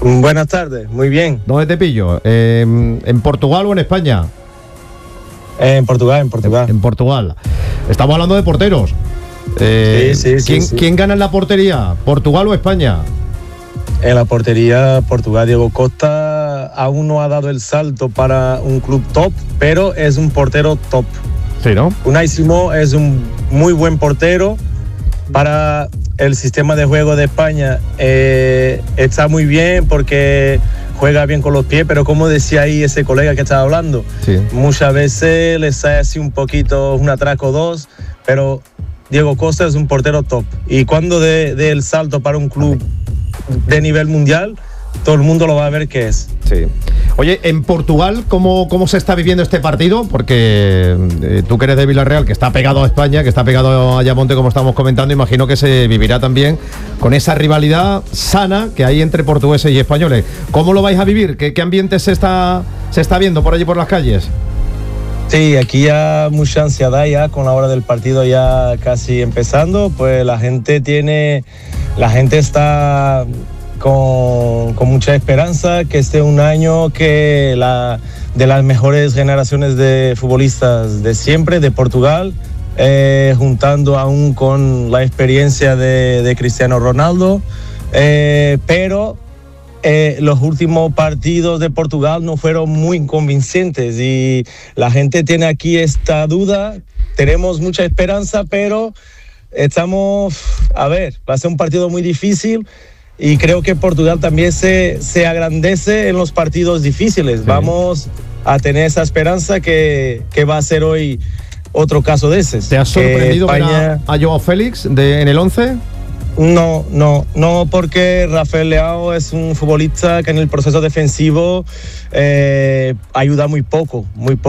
Buenas tardes, muy bien. ¿Dónde te pillo? ¿En Portugal o en España? En Portugal. En Portugal. Estamos hablando de porteros. Sí. ¿Quién gana en la portería? ¿Portugal o España? En la portería, Portugal. Diego Costa aún no ha dado el salto para un club top, pero es un portero top. Sí, ¿no? Unai Simón es un muy buen portero. Para el sistema de juego de España está muy bien porque juega bien con los pies, pero como decía ahí ese colega que estaba hablando, sí, muchas veces le sale así un poquito, un atraco o dos, pero Diego Costa es un portero top. Y cuando dé el salto para un club de nivel mundial, todo el mundo lo va a ver que es. Sí. Oye, en Portugal, ¿cómo se está viviendo este partido? Porque tú que eres de Villarreal, que está pegado a España, que está pegado a Ayamonte, como estamos comentando, imagino que se vivirá también con esa rivalidad sana que hay entre portugueses y españoles. ¿Cómo lo vais a vivir? ¿Qué ambiente se está viendo por allí por las calles? Sí, aquí ya mucha ansiedad ya con la hora del partido ya casi empezando, pues la gente está con mucha esperanza que esté un año de las mejores generaciones de futbolistas de siempre, de Portugal, juntando aún con la experiencia de Cristiano Ronaldo, pero los últimos partidos de Portugal no fueron muy convincentes y la gente tiene aquí esta duda. Tenemos mucha esperanza, pero va a ser un partido muy difícil. Y creo que Portugal también se agrandece en los partidos difíciles. Sí. Vamos a tener esa esperanza que va a ser hoy otro caso de ese. ¿Te ha sorprendido ver a Joao Félix en el 11? No, porque Rafael Leao es un futbolista que en el proceso defensivo ayuda muy poco.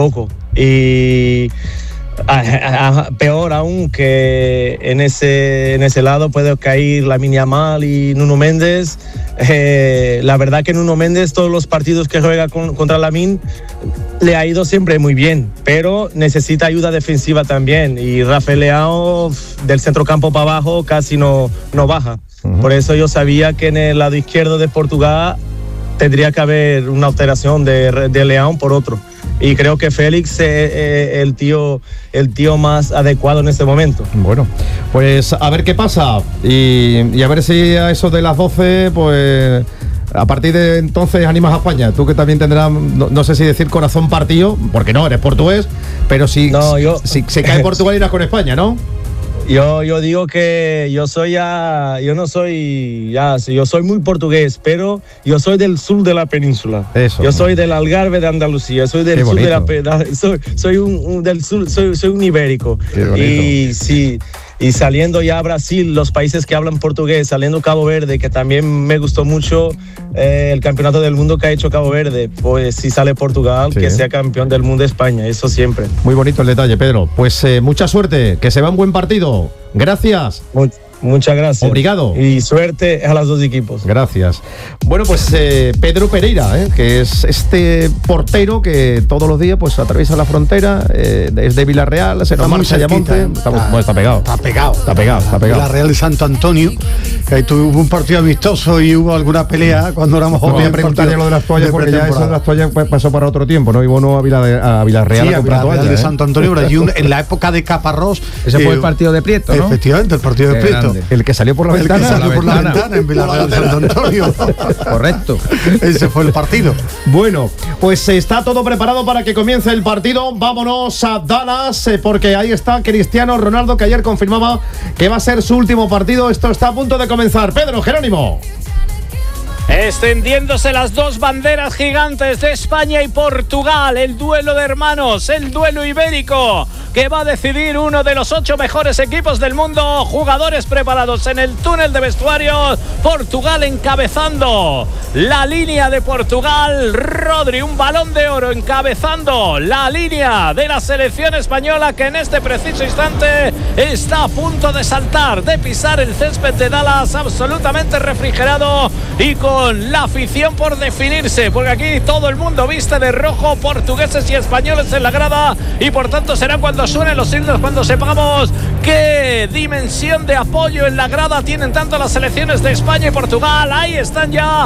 Y peor aún que en ese lado puede caer Lamine Yamal y Nuno Méndez. La verdad que Nuno Méndez, todos los partidos que juega contra Lamine, le ha ido siempre muy bien, pero necesita ayuda defensiva también. Y Rafael Leao, del centrocampo para abajo, casi no baja. Uh-huh. Por eso yo sabía que en el lado izquierdo de Portugal tendría que haber una alteración de Leao por otro. Y creo que Félix es el tío más adecuado en este momento. Bueno, pues a ver qué pasa. Y a ver si a eso de las 12, pues a partir de entonces animas a España. Tú que también tendrás, no sé si decir corazón partido, porque no, eres portugués, pero si se cae Portugal irás con España, ¿no? Yo digo que yo soy muy portugués, pero yo soy del sur de la península. Eso. Yo soy del Algarve de Andalucía, soy del sur de la soy del sur, soy un ibérico. Y saliendo ya a Brasil, los países que hablan portugués, saliendo Cabo Verde, que también me gustó mucho el campeonato del mundo que ha hecho Cabo Verde, pues si sale Portugal, sí, que sea campeón del mundo de España, eso siempre. Muy bonito el detalle, Pedro. Pues mucha suerte, que se vea un buen partido. Gracias. Muchas gracias. Obrigado. Y suerte a los dos equipos. Gracias. Bueno, pues Pedro Pereira, que es este portero que todos los días pues atraviesa la frontera, es de Villarreal, se nos marcha Ayamonte. Está pegado. Está pegado. Villarreal de Santo Antonio, que ahí tuvo un partido amistoso y hubo alguna pelea cuando éramos jóvenes. Voy a preguntarle lo de las toallas, porque ya eso de las toallas pasó para otro tiempo, ¿no? Y bueno, a Villarreal, sí, a Villarreal de Santo Antonio, pero allí en la época de Caparrós. Ese fue el partido de Prieto, ¿no? Efectivamente, el partido de Prieto. El que salió por la ventana. En Villarreal de Santo Antonio. Correcto. Ese fue el partido. Bueno, pues está todo preparado para que comience el partido. Vámonos a Dallas, porque ahí está Cristiano Ronaldo, que ayer confirmaba que va a ser su último partido. Esto está a punto de comenzar. Pedro, Jerónimo. Extendiéndose las dos banderas gigantes de España y Portugal, el duelo de hermanos, el duelo ibérico, que va a decidir uno de los 8 mejores equipos del mundo. Jugadores preparados en el túnel de vestuarios. Portugal encabezando la línea de Portugal. Rodri, un balón de oro, encabezando la línea de la selección española, que en este preciso instante está a punto de saltar, de pisar el césped de Dallas, absolutamente refrigerado y con la afición por definirse, porque aquí todo el mundo viste de rojo, portugueses y españoles en la grada, y por tanto será cuando suenen los himnos, cuando sepamos qué dimensión de apoyo en la grada tienen tanto las selecciones de España y Portugal. Ahí están ya